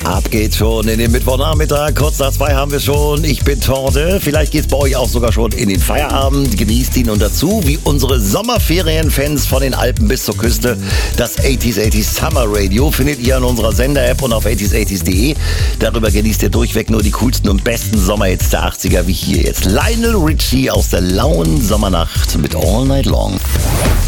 Ab geht's schon in den Mittwochnachmittag. Kurz nach 2 haben wir schon. Ich bin Torte. Vielleicht geht's bei euch auch sogar schon in den Feierabend. Genießt ihn und dazu, wie unsere Sommerferienfans von den Alpen bis zur Küste, das 80s Summer Radio findet ihr in unserer Sender-App und auf 80s80s.de. Darüber genießt ihr durchweg nur die coolsten und besten Sommerhits der 80er, wie hier jetzt Lionel Richie aus der lauen Sommernacht mit All Night Long.